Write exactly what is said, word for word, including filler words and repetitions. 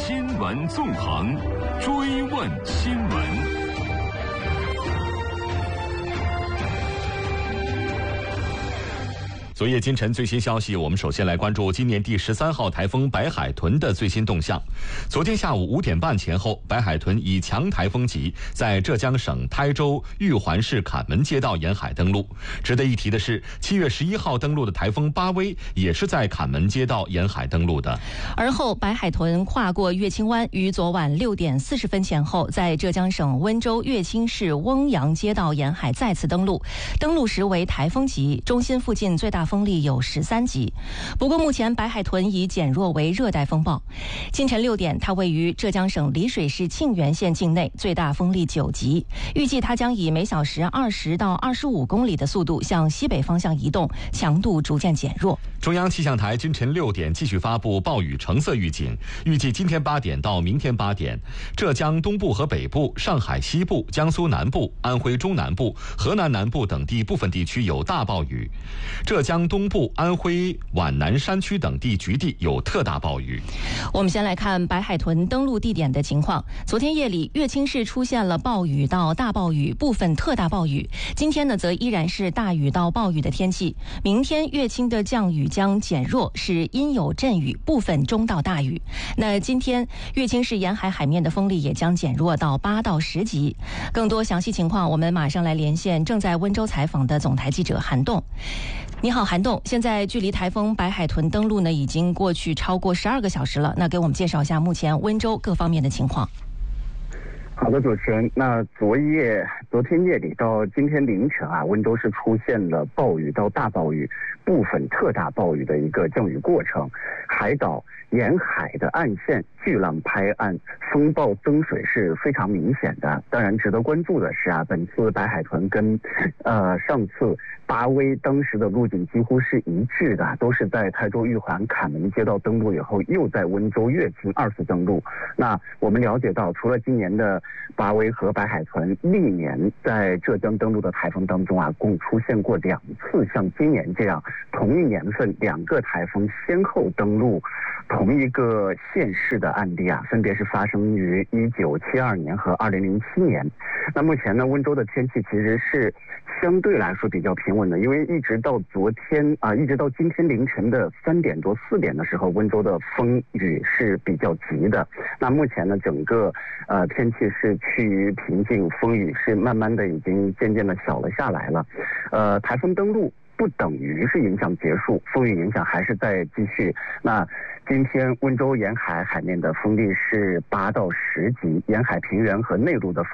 新闻纵横，追问新闻。昨夜今晨最新消息，我们首先来关注今年第十三号台风白海豚的最新动向。昨天下午五点半前后，白海豚以强台风级在浙江省台州玉环市坎门街道沿海登陆。值得一提的是，七月十一号登陆的台风巴威也是在坎门街道沿海登陆的。 而后，白海豚跨过乐清湾，于昨晚六点四十分前后，在浙江省温州乐清市翁阳街道沿海再次登陆。登陆时为台风级，中心附近最大风力有十三级。不过目前白海豚已减弱为热带风暴。清晨六点，它位于浙江省丽水市沁源县境内，最大风力九级。预计它将以每小时二十到二十五公里的速度向西北方向移动，强度逐渐减弱。 中央气象台今晨六点继续发布暴雨橙色预警，预计今天八点到明天八点，浙江东部和北部、上海西部、江苏南部、安徽中南部、河南南部等地部分地区有大暴雨，浙江东部、安徽皖南山区等地局地有特大暴雨。 我们先来看白海豚登陆地点的情况。昨天夜里，乐清市出现了暴雨到大暴雨，部分特大暴雨。今天呢，则依然是大雨到暴雨的天气。明天乐清的降雨将减弱，是阴有阵雨，部分中到大雨。那今天乐清市沿海海面的风力也将减弱到八到十级。更多详细情况，我们马上来连线正在温州采访的总台记者韩栋。你好，韩栋，现在距离台风白海豚登陆呢，已经过去超过十二个小时了。那给我们介绍一下目前温州各方面的情况。 好的，主持人。那昨夜、昨天夜里到今天凌晨啊，温州是出现了暴雨到大暴雨、部分特大暴雨的一个降雨过程。海岛沿海的岸线巨浪拍岸，风暴增水是非常明显的。当然，值得关注的是啊，本次白海豚跟呃上次巴威当时的路径几乎是一致的，都是在台州玉环坎门街道登陆以后，又在温州乐清二次登陆。那我们了解到，除了今年的巴威和白海豚，历年在浙江登陆的台风当中啊，共出现过两次像今年这样同一年份两个台风先后登陆同一个县市的案例啊，分别是发生于一九七二年和二零零七年。那目前呢，温州的天气其实是相对来说比较平稳的，因为一直到昨天啊、呃，一直到今天凌晨的三点多四点的时候，温州的风雨是比较急的。那目前呢，整个呃天气是趋于平静，风雨是慢慢的已经渐渐的小了下来了。呃，台风登陆不等于是影响结束，风雨影响还是在继续。那今天温州沿海海面的风力是八到十级，沿海平原和内陆的风